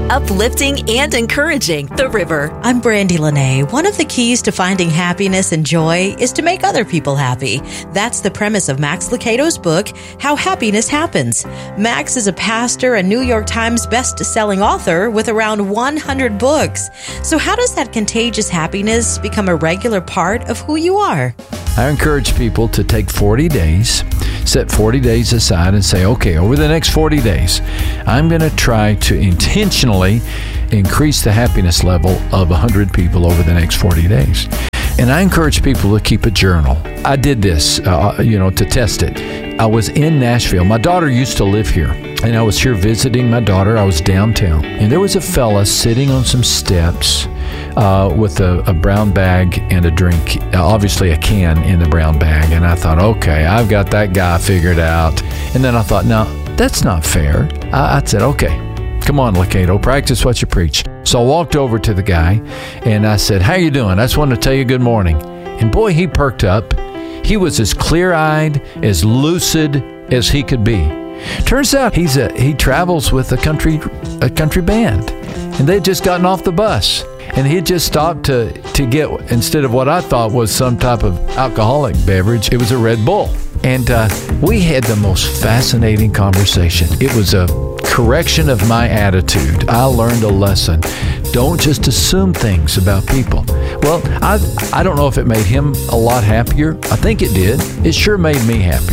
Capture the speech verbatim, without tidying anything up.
uplifting and encouraging The River. I'm Brandy Lene. One of the keys to finding happiness and joy is to make other people happy. That's the premise of Max Lucado's book, How Happiness Happens. Max is a pastor and New York Times best-selling author with around one hundred books. So how does that contagious happiness become a regular part of who you are? I encourage people to take forty days, set forty days aside and say, okay, over the next forty days, I'm going to try to intentionally increase the happiness level of one hundred people over the next forty days. And I encourage people to keep a journal. I did this, uh, you know, to test it. I was in Nashville. My daughter used to live here, and I was here visiting my daughter. I was downtown, and there was a fella sitting on some steps uh, with a, a brown bag and a drink, uh, obviously a can in the brown bag. And I thought, okay, I've got that guy figured out. And then I thought, no, that's not fair. I, I said, okay. Come on, Lucado, practice what you preach. So I walked over to the guy, and I said, how you doing? I just wanted to tell you good morning. And boy, he perked up. He was as clear-eyed, as lucid as he could be. Turns out he's a he travels with a country a country band, and they'd just gotten off the bus. And he just stopped to, to get, instead of what I thought was some type of alcoholic beverage, it was a Red Bull. And uh, we had the most fascinating conversation. It was a correction of my attitude. I learned a lesson. Don't just assume things about people. Well, I I don't know if it made him a lot happier. I think it did. It sure made me happy.